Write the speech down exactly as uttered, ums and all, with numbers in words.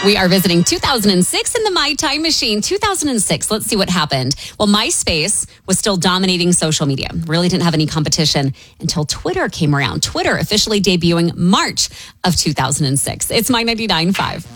We are visiting two thousand six in the My Time Machine. two thousand six, let's see what happened. Well, MySpace was still dominating social media. Really didn't have any competition until Twitter came around. Twitter officially debuting March of two thousand six. It's My ninety-nine point five.